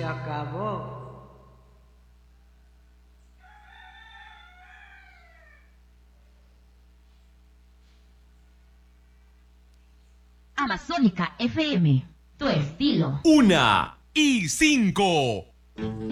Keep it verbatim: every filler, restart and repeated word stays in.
se acabó. Amazónica F M, tu estilo. Una y cinco.